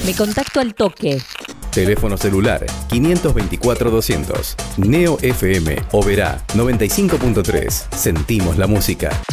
Me contacto al toque. Teléfono celular 524-200. Neo FM Oberá 95.3. Sentimos la música.